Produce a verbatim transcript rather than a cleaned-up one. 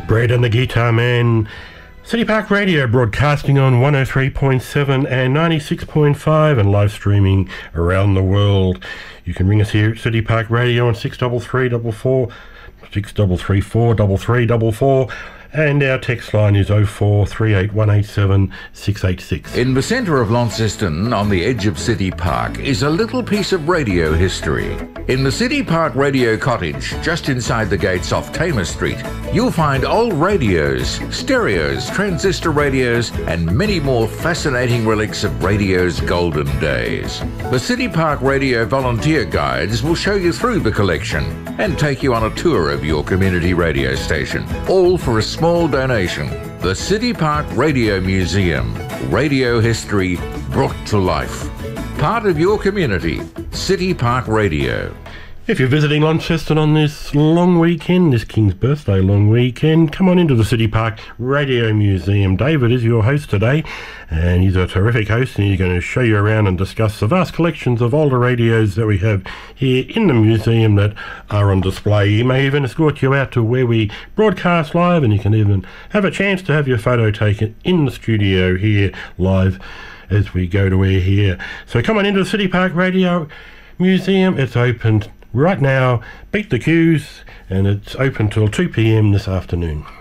Brad and the Guitar Man. City Park Radio broadcasting on one oh three point seven and ninety-six point five and live streaming around the world. You can ring us here at City Park Radio on six three three four four, six three three four three three four four, and our text line is oh four three eight one eight seven six eight six. In the centre of Launceston, on the edge of City Park, is a little piece of radio history. In the City Park Radio Cottage, just inside the gates off Tamer Street, you'll find old radios, stereos, transistor radios, and many more fascinating relics of radio's golden days. The City Park Radio volunteer guides will show you through the collection and take you on a tour of your community radio station, all for a small donation. The City Park Radio Museum. Radio history brought to life. Part of your community. City Park Radio. If you're visiting Launceston on this long weekend, this King's Birthday long weekend, come on into the City Park Radio Museum. David is your host today, and he's a terrific host, and he's going to show you around and discuss the vast collections of older radios that we have here in the museum that are on display. He may even escort you out to where we broadcast live, and you can even have a chance to have your photo taken in the studio here live as we go to air here. So come on into the City Park Radio Museum. It's open right now. Beat the queues, and it's open till two p m this afternoon.